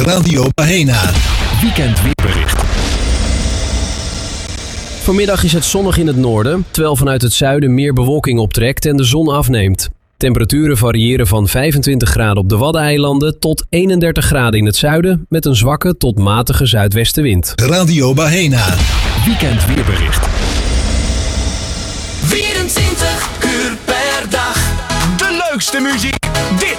Radio Bahena. Weekendweerbericht. Vanmiddag is het zonnig in het noorden, terwijl vanuit het zuiden meer bewolking optrekt en de zon afneemt. Temperaturen variëren van 25 graden op de Waddeneilanden tot 31 graden in het zuiden met een zwakke tot matige zuidwestenwind. Radio Bahena. Weekendweerbericht. 24 uur per dag. De leukste muziek. Dit